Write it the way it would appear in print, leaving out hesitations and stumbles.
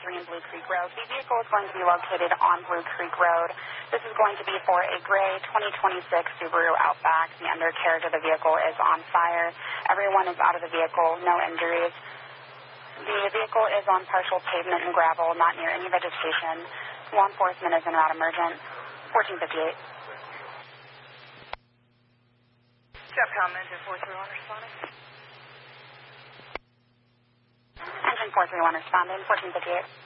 1043 in Blue Creek Road. The vehicle is going to be located on Blue Creek Road. This is going to be for a gray 2026 Subaru Outback. The undercarriage of the vehicle is on fire. Everyone is out of the vehicle, no injuries. The vehicle is on partial pavement and gravel, not near any vegetation. Law enforcement is in route emergent. 1458. Capcom Engine 431 responding. Engine 431 responding. 1458.